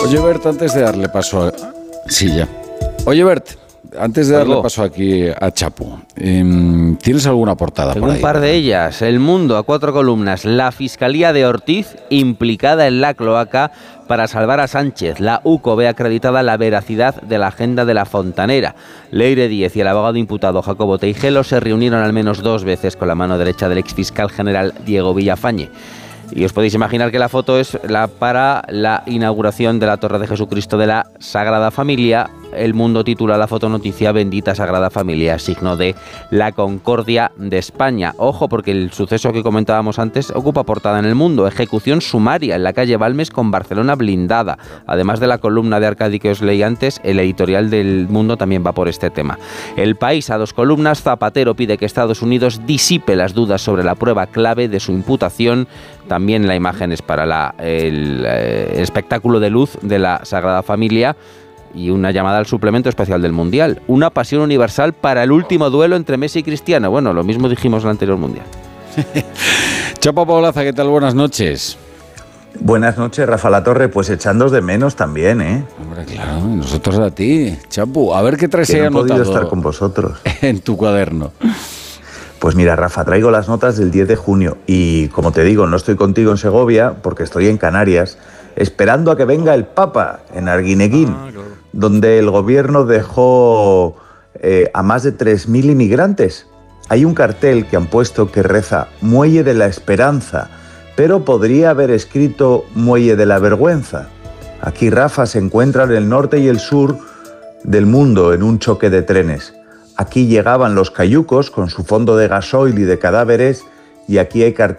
Oye, Bert, antes de darle paso a... Sí, ya. Oye, Bert, antes de darle paso aquí a Chapu, ¿tienes alguna portada Tengo por ahí? un par de ellas. El Mundo, a 4 columnas. La Fiscalía de Ortiz implicada en la cloaca para salvar a Sánchez. La UCO ve acreditada la veracidad de la agenda de la Fontanera. Leire Díez y el abogado imputado Jacobo Teijelo se reunieron al menos 2 veces con la mano derecha del exfiscal general Diego Villafañe. Y os podéis imaginar que la foto es para la inauguración de la Torre de Jesucristo de la Sagrada Familia. El Mundo titula la fotonoticia Bendita Sagrada Familia, signo de la concordia de España. Ojo, porque el suceso que comentábamos antes ocupa portada en El Mundo. Ejecución sumaria en la calle Balmes con Barcelona blindada. Además de la columna de Arcadi que os leí antes, el editorial del Mundo también va por este tema. El País, a 2 columnas. Zapatero pide que Estados Unidos disipe las dudas sobre la prueba clave de su imputación. También la imagen es para el espectáculo de luz de la Sagrada Familia. Y una llamada al suplemento especial del Mundial. Una pasión universal para el último duelo entre Messi y Cristiano. Bueno, lo mismo dijimos en el anterior Mundial. Chapo Paulaza, ¿qué tal? Buenas noches. Buenas noches, Rafa Latorre. Pues echándos de menos también, ¿eh? Hombre, claro, nosotros a ti. Chapu, a ver qué traes ahí anotado. No he podido estar con vosotros. En tu cuaderno. Pues mira, Rafa, traigo las notas del 10 de junio. Y como te digo, no estoy contigo en Segovia porque estoy en Canarias, esperando a que venga el Papa en Arguineguín, donde el gobierno dejó a más de 3.000 inmigrantes. Hay un cartel que han puesto que reza Muelle de la Esperanza, pero podría haber escrito Muelle de la Vergüenza. Aquí, Rafa, se encuentran el norte y el sur del mundo en un choque de trenes. Aquí llegaban los cayucos con su fondo de gasoil y de cadáveres, y aquí hay carteles